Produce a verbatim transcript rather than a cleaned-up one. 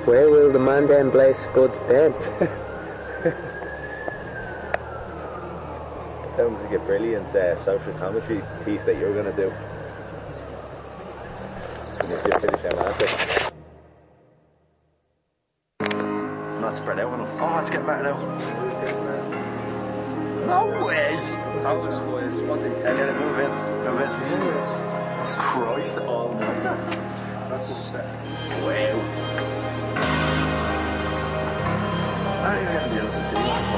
Where will the man then place goods then? Sounds like a brilliant uh, social commentary piece that you're going to do. When you finish our answer. Not spread out enough. Oh, it's getting better now. No way! Towers was what they I gotta move in. Move in. Christ almighty. Wow. I don't even have to be able to see.